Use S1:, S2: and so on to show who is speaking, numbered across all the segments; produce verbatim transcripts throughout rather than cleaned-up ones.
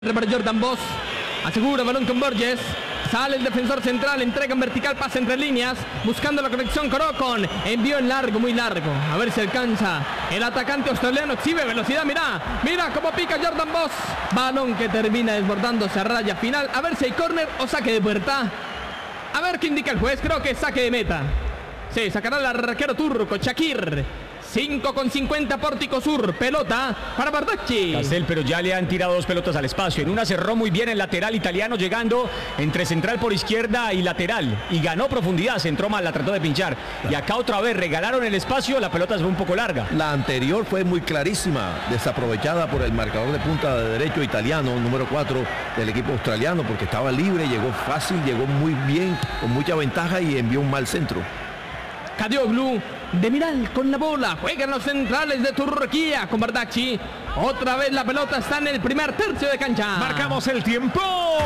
S1: Para Jordan Boss, asegura balón con Borges, sale el defensor central, entrega en vertical, pasa entre líneas, buscando la conexión con Ocon, envío en largo, muy largo, a ver si alcanza, el atacante australiano exhibe velocidad, mira, mira cómo pica Jordan Boss, balón que termina desbordándose a raya final, a ver si hay córner o saque de puerta, a ver qué indica el juez, creo que saque de meta, sí, sacará el arquero turco, Shakir. cinco con cincuenta Pórtico Sur, pelota para Bardacci.
S2: Castel, pero ya le han tirado dos pelotas al espacio. En una cerró muy bien el lateral italiano, llegando entre central por izquierda y lateral. Y ganó profundidad, se entró mal, la trató de pinchar. Y acá otra vez regalaron el espacio, la pelota se fue un poco larga.
S3: La anterior fue muy clarísima, desaprovechada por el marcador de punta de derecho italiano, número cuatro del equipo australiano, porque estaba libre, llegó fácil, llegó muy bien, con mucha ventaja y envió un mal centro.
S1: Kadioglu, de Miral con la bola, juegan los centrales de Turquía con Bardacci. Otra vez la pelota está en el primer tercio de cancha.
S4: Marcamos el tiempo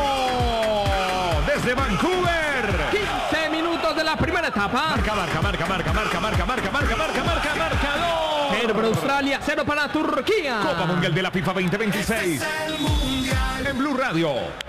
S4: desde Vancouver.
S1: quince minutos de la primera etapa.
S4: Marca, marca, marca, marca, marca, marca, marca, marca, marca, marca, marcador.
S1: Cero para Australia, cero para Turquía.
S4: Copa Mundial de la FIFA veinte veintiséis. En Blue Radio.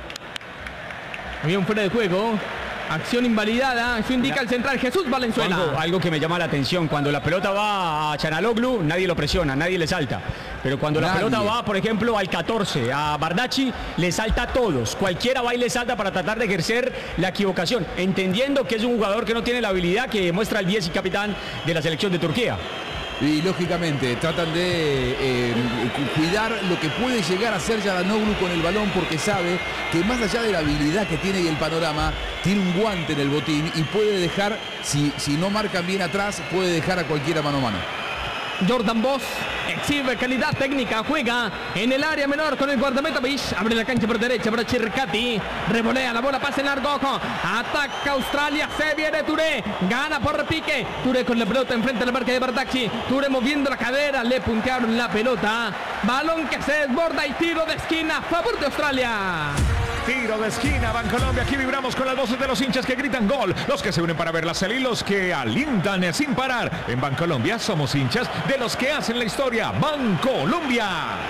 S1: Había un fuera de juego. Acción invalidada, eso indica el central Jesús Valenzuela.
S2: Algo, algo que me llama la atención, cuando la pelota va a Çalhanoğlu, nadie lo presiona, nadie le salta. Pero cuando nadie. la pelota va, por ejemplo, al catorce, a Bardacci, le salta a todos. Cualquiera va y le salta para tratar de ejercer la equivocación, entendiendo que es un jugador que no tiene la habilidad que muestra el diez y capitán de la selección de Turquía.
S5: Y lógicamente tratan de eh, cuidar lo que puede llegar a ser Çalhanoğlu con el balón, porque sabe que más allá de la habilidad que tiene y el panorama, tiene un guante en el botín y puede dejar, si, si no marcan bien atrás, puede dejar a cualquiera mano a mano.
S1: Jordan Boss exhibe calidad técnica, juega en el área menor con el guardameta Bish, abre la cancha por derecha para Chircati, revolea la bola, pasa en largo, ojo, ataca Australia, se viene Touré, gana por pique, Touré con la pelota enfrente de la marca de Bardacci, Touré moviendo la cadera, le puntearon la pelota, balón que se desborda y tiro de esquina a favor de Australia.
S4: Tiro de esquina, Bancolombia, aquí vibramos con las voces de los hinchas que gritan gol, los que se unen para ver la serie y los que alientan sin parar. En Bancolombia somos hinchas de los que hacen la historia. Bancolombia.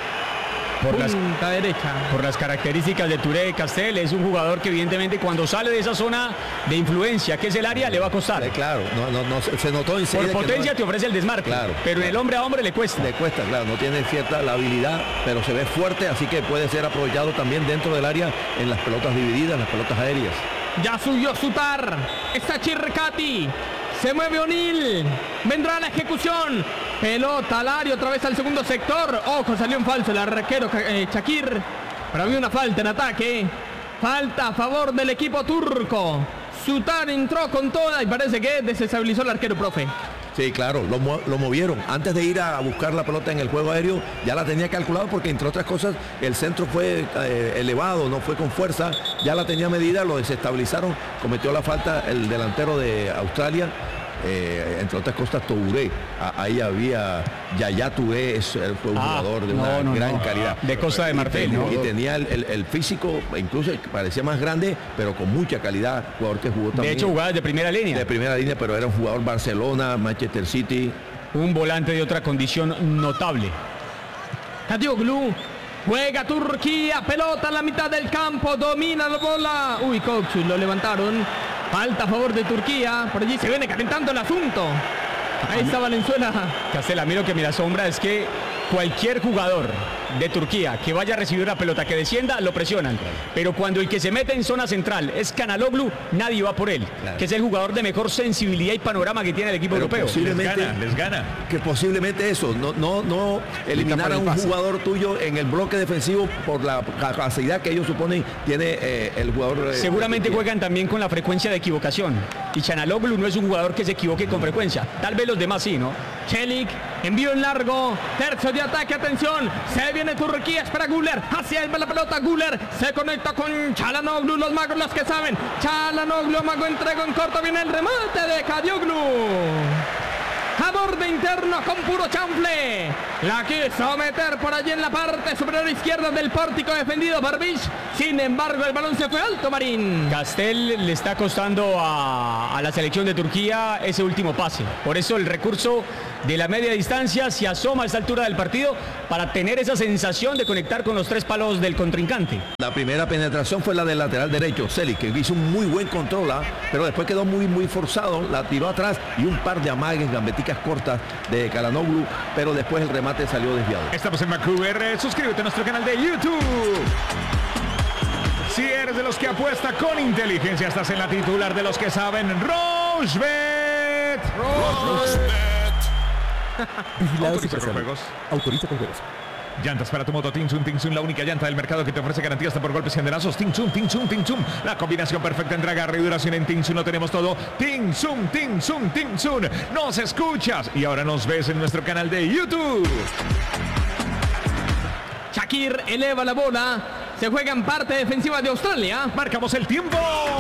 S2: Por las,
S1: Punta derecha.
S2: por las características de Touré, Castel es un jugador que evidentemente cuando sale de esa zona de influencia que es el área le va a costar.
S3: Sí, claro, no, no, no, se notó enseguida.
S2: Por potencia
S3: no,
S2: te ofrece el desmarque,
S3: claro,
S2: pero
S3: claro.
S2: el hombre a hombre le cuesta.
S3: Le cuesta, claro, no tiene cierta la habilidad, pero se ve fuerte, así que puede ser aprovechado también dentro del área en las pelotas divididas, las pelotas aéreas.
S1: Ya subió Sutar, está Chircati, se mueve O'Neill, vendrá la ejecución, pelota al área, otra vez al segundo sector, ojo, salió un falso el arquero eh, Shakir, pero había una falta en ataque, falta a favor del equipo turco, Sutar entró con toda y parece que desestabilizó al arquero, profe.
S3: Sí, claro, lo, lo movieron. Antes de ir a buscar la pelota en el juego aéreo, ya la tenía calculado porque, entre otras cosas, el centro fue eh, elevado, no fue con fuerza, ya la tenía medida, lo desestabilizaron, cometió la falta el delantero de Australia, eh, entre otras cosas, Touré. Ahí había Yaya Touré, es, él fue un ah, jugador de no, una no, gran no. calidad.
S2: De Costa de Marfil,
S3: y,
S2: ¿no?
S3: y tenía el, el, el físico, incluso parecía más grande, pero con mucha calidad, jugador que jugó también.
S2: De hecho, jugaba de primera línea.
S3: De primera línea, pero era un jugador Barcelona, Manchester City.
S2: Un volante de otra condición notable.
S1: Kadioglu, juega Turquía, pelota a la mitad del campo, domina la bola. Uy, Kokçu, lo levantaron. Falta a favor de Turquía, por allí se viene calentando el asunto. Ahí está Valenzuela.
S2: Castel, a mí lo que me asombra es que cualquier jugador de Turquía que vaya a recibir la pelota, que descienda, lo presionan. Pero cuando el que se mete en zona central es Çalhanoğlu, nadie va por él. Claro. Que es el jugador de mejor sensibilidad y panorama que tiene el equipo
S3: Pero
S2: europeo.
S3: Posiblemente,
S4: les gana, les gana.
S3: Que posiblemente eso, no, no, no eliminar a un pase. Jugador tuyo en el bloque defensivo por la capacidad que ellos suponen tiene eh, el jugador. Eh,
S2: Seguramente juegan también con la frecuencia de equivocación. Y Çalhanoğlu no es un jugador que se equivoque con frecuencia. Tal vez los demás sí, ¿no?
S1: Çelik, envío en largo, tercio de ataque, atención, se viene Turquía, espera Güler, hacia él va la pelota, Güler, se conecta con Çalhanoğlu, los magos los que saben, Çalhanoğlu, mago entrego en corto, viene el remate de Kadioglu, a borde interno con puro chanfle, la quiso meter por allí en la parte superior izquierda del pórtico defendido por Bish, sin embargo el balón se fue alto, Marín.
S2: Castel le está costando a, a la selección de Turquía ese último pase, por eso el recurso de la media distancia, se asoma a esta altura del partido para tener esa sensación de conectar con los tres palos del contrincante.
S3: La primera penetración fue la del lateral derecho, Celik, que hizo un muy buen control, ¿ah? Pero después quedó muy muy forzado, la tiró atrás y un par de amagues, gambeticas cortas de Çalhanoğlu, pero después el remate salió desviado.
S4: Estamos en Vancouver, suscríbete a nuestro canal de YouTube. Si eres de los que apuesta con inteligencia, estás en la titular de los que saben, Rochebet. Autoriza con juegos.
S6: Autoriza con juegos.
S4: Llantas para tu moto Tinsun, Tinsun, la única llanta del mercado que te ofrece garantía hasta por golpes y andenazos. Tinsun, Tinsun, Tinsun, la combinación perfecta entre agarre y duración. En Tinsun lo tenemos todo. Tinsun, Tinsun, Tinsun. Nos escuchas y ahora nos ves en nuestro canal de YouTube.
S1: Shakir eleva la bola. Se juega en parte defensiva de Australia.
S4: Marcamos el tiempo.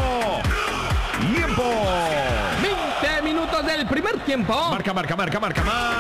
S4: Tiempo.
S1: veinte minutos del primer tiempo.
S4: Marca, marca, marca, marca,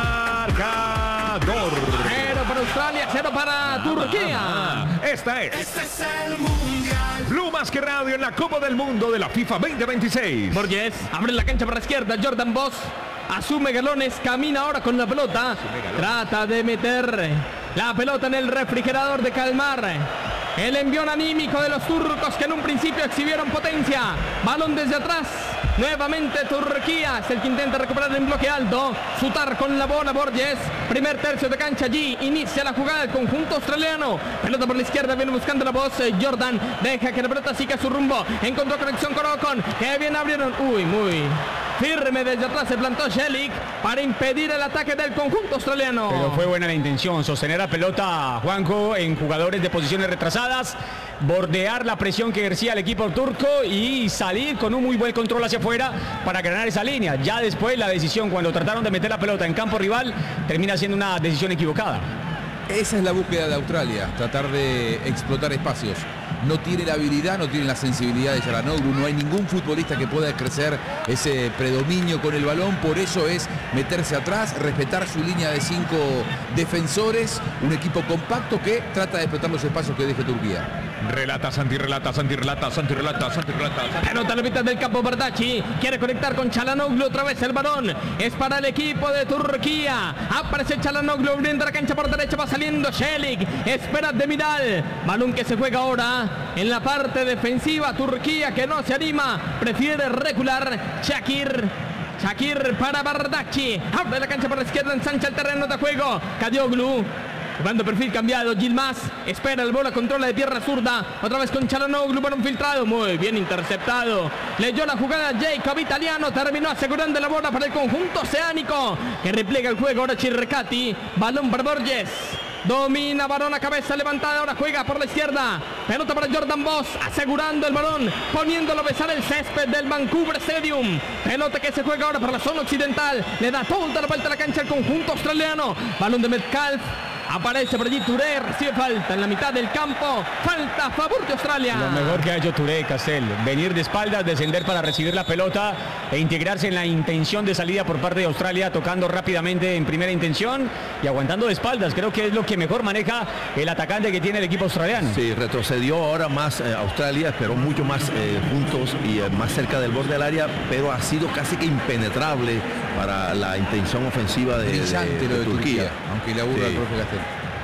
S4: marcador.
S1: Cero para Australia, cero para Turquía.
S4: Ah, esta es. Este es el Mundial. Blue Más que Radio en la Copa del Mundo de la FIFA veinte veintiséis.
S1: Borges abre la cancha para la izquierda. Jordan Boss asume galones, camina ahora con la pelota. Trata de meter la pelota en el refrigerador, de calmar el envión anímico de los turcos, que en un principio exhibieron potencia. Balón desde atrás. Nuevamente Turquía es el que intenta recuperar en bloque alto. Sutar con la bola, Borges. Primer tercio de cancha allí. Inicia la jugada del conjunto australiano. Pelota por la izquierda, viene buscando la voz. Jordan deja que la pelota siga su rumbo. Encontró conexión con Ocon. Que bien abrieron. Uy, muy firme desde atrás se plantó Celik para impedir el ataque del conjunto australiano.
S2: Pero fue buena la intención, sostener la pelota, Juanjo, en jugadores de posiciones retrasadas, bordear la presión que ejercía el equipo turco y salir con un muy buen control hacia afuera para ganar esa línea. Ya después la decisión, cuando trataron de meter la pelota en campo rival, termina siendo una decisión equivocada.
S5: Esa es la búsqueda de Australia, tratar de explotar espacios. No tiene la habilidad, no tiene la sensibilidad de Çalhanoğlu, no hay ningún futbolista que pueda crecer ese predominio con el balón, por eso es meterse atrás, respetar su línea de cinco defensores, un equipo compacto que trata de explotar los espacios que deje Turquía.
S4: Relata, Santi, relata, Santi, relata, Santi, relata, Santi, relata.
S1: Pelota a la mitad del campo, Bardacchi quiere conectar con Çalhanoğlu, otra vez el balón es para el equipo de Turquía. Aparece Çalhanoğlu abriendo la cancha por derecha, va saliendo Celik, espera Demiral, balón que se juega ahora en la parte defensiva. Turquía que no se anima, prefiere recular. Shakir Shakir para Bardacchi, abre la cancha por la izquierda, ensancha el terreno de juego. Çalhanoğlu jugando perfil cambiado, Yilmaz espera el bola, controla de pierna zurda, otra vez con Çalhanoğlu, balón filtrado, muy bien interceptado, leyó la jugada Jacob Italiano, terminó asegurando la bola para el conjunto oceánico, que repliega el juego. Ahora Chirrecati, balón para Borges, domina, balón a cabeza levantada, ahora juega por la izquierda, pelota para Jordan Boss, asegurando el balón, poniéndolo a besar el césped del Vancouver Stadium. Pelota que se juega ahora para la zona occidental, le da toda la vuelta a la cancha al conjunto australiano, balón de Metcalf. Aparece por allí Touré, recibe falta en la mitad del campo, falta a favor de Australia.
S2: Lo mejor que ha hecho Touré, Castel, venir de espaldas, descender para recibir la pelota e integrarse en la intención de salida por parte de Australia, tocando rápidamente en primera intención y aguantando de espaldas. Creo que es lo que mejor maneja el atacante que tiene el equipo australiano.
S3: Sí, retrocedió ahora más eh, Australia, esperó mucho más eh, juntos y eh, más cerca del borde del área, pero ha sido casi que impenetrable para la intención ofensiva de,
S5: Brillante
S3: de,
S5: lo de,
S3: de Turquía.
S5: Turquía, aunque le aburra
S3: Sí.
S5: al profe Gastel.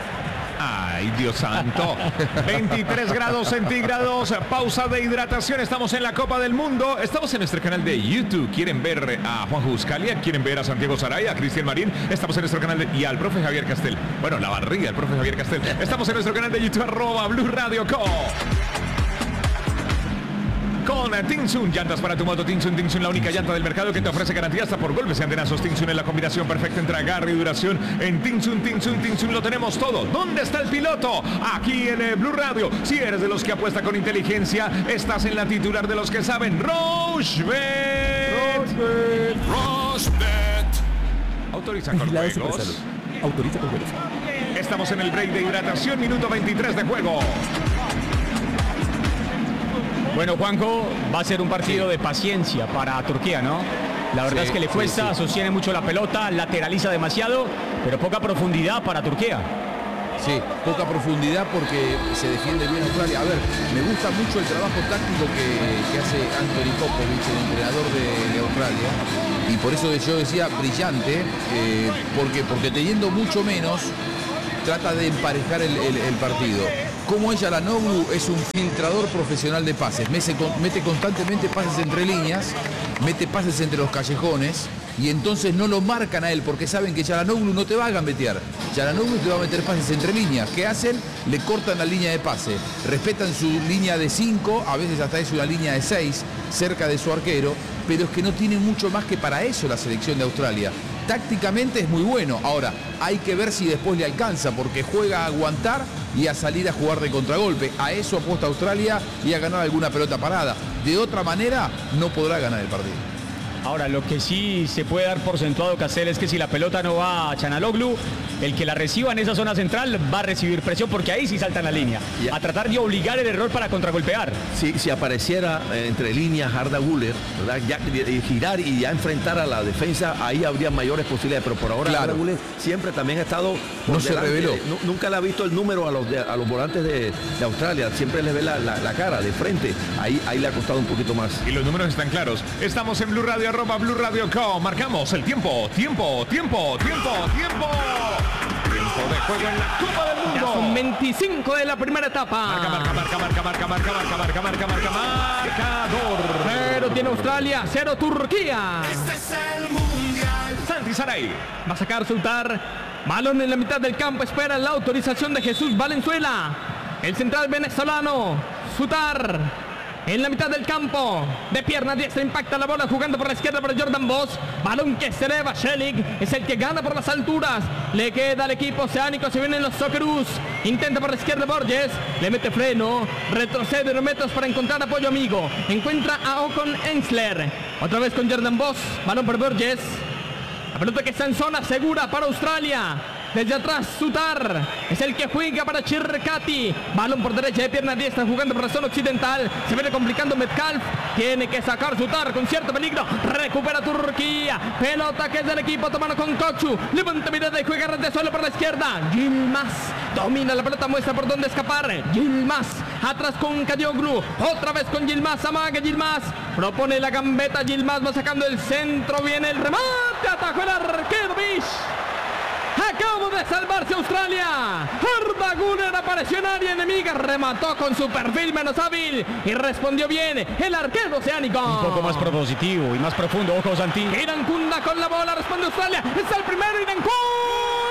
S4: Ay, Dios santo. veintitrés grados centígrados, pausa de hidratación. Estamos en la Copa del Mundo. Estamos en nuestro canal de YouTube. ¿Quieren ver a Juan Buscalia? ¿Quieren ver a Santiago Saraya, a Cristian Marín? Estamos en nuestro canal de... y al profe Javier Castel. Bueno, la barriga del profe Javier Castel. Estamos en nuestro canal de YouTube, arroba Blue Radio Co. Con Tinsun, llantas para tu moto Tinsun, Tinsun, la única llanta del mercado que te ofrece garantía hasta por golpes y andenazos. Tinsun es la combinación perfecta entre agarre y duración. En Tinsun, Tinsun, Tinsun lo tenemos todo. ¿Dónde está el piloto? Aquí en el Blue Radio. Si eres de los que apuesta con inteligencia, estás en la titular de los que saben. Rochebet. Rochebet. Autoriza con
S6: Vigilado
S4: juegos.
S6: Supersalud. Autoriza con juegos.
S4: Estamos en el break de hidratación, minuto veintitrés de juego.
S2: Bueno, Juanjo, va a ser un partido de paciencia para Turquía, ¿no? La verdad
S5: Sí,
S2: es que le
S5: sí,
S2: cuesta,
S5: sí.
S2: sostiene mucho la pelota, lateraliza demasiado, pero poca profundidad para Turquía.
S5: Sí, poca profundidad porque se defiende bien Australia. A ver, me gusta mucho el trabajo táctico que, que hace Anthony Popovich, el entrenador de, de Australia. Y por eso yo decía brillante, eh, porque, porque teniendo mucho menos, trata de emparejar el, el, el partido. Como ella, Çalhanoğlu, es un filtrador profesional de pases, mete, mete constantemente pases entre líneas, mete pases entre los callejones, y entonces no lo marcan a él porque saben que Çalhanoğlu no te va a gambetear. Çalhanoğlu te va a meter pases entre líneas. ¿Qué hacen? Le cortan la línea de pase, respetan su línea de cinco, a veces hasta es una línea de seis, cerca de su arquero, pero es que no tiene mucho más que para eso la selección de Australia. Tácticamente es muy bueno. Ahora, hay que ver si después le alcanza, porque juega a aguantar y a salir a jugar de contragolpe. A eso apuesta Australia y a ganar alguna pelota parada. De otra manera, no podrá ganar el partido.
S2: Ahora, lo que sí se puede dar por sentado, Castel, es que si la pelota no va a Çalhanoğlu, el que la reciba en esa zona central va a recibir presión, porque ahí sí saltan la línea, a tratar de obligar el error para contragolpear.
S3: Si, si apareciera eh, entre líneas Arda Güler, ¿verdad? Ya, y, y girar y ya enfrentar a la defensa, ahí habría mayores posibilidades, pero por ahora
S5: Claro.
S3: Arda Güler siempre también ha estado por
S5: No se
S3: delante.
S5: reveló.
S3: Nu- nunca le ha visto el número a los, de- a los volantes de, de Australia, siempre les ve la, la- la cara de frente, ahí, ahí le ha costado un poquito más.
S4: Y los números están claros. Estamos en Blue Radio, arroba Blue Radio Co. Marcamos el tiempo, tiempo, tiempo, tiempo, tiempo. Tiempo de juego en la Copa del
S1: Ya son
S4: Mundo.
S1: veinticinco de la primera etapa.
S4: Marca, marca, marca, marca, marca, marca, marca, marca, marca, marca, marcador.
S1: Cero tiene Australia, cero Turquía.
S4: Santi Saray.
S1: Va a sacar Sutar. Balón en la mitad del campo. Espera la autorización de Jesús Valenzuela. El central venezolano. Sutar. En la mitad del campo. De pierna diestra impacta la bola. Jugando por la izquierda para Jordan Boss. Balón que se eleva. Shelik es el que gana por las alturas. Le queda al equipo oceánico. Se vienen los Socceroos. Intenta por la izquierda Borges. Le mete freno. Retrocede unos metros para encontrar apoyo amigo. Encuentra a Ocon Ensler. Otra vez con Jordan Boss. Balón por Borges. La pelota que está en zona segura para Australia. Desde atrás Sutar es el que juega para Chircati. Balón por derecha de pierna diestra jugando por la zona occidental. Se viene complicando Metcalf. Tiene que sacar Sutar con cierto peligro. Recupera Turquía. Pelota que es del equipo tomando con Kochu. Levanta mirada y juega de suelo por la izquierda. Yilmaz domina la pelota, muestra por dónde escapar. Yilmaz atrás con Çalhanoğlu. Otra vez con Yilmaz. Amaga Yilmaz. Propone la gambeta. Yilmaz va sacando el centro. Viene el remate. Atajó el arquero Bish. Acabo de salvarse Australia. Arda Güler apareció en área enemiga. Remató con su perfil menos hábil. Y respondió bien el arquero oceánico.
S2: Un poco más propositivo y más profundo. Ojo, Santi.
S1: Irankunda con la bola. Responde Australia. Es el primero Irankunda.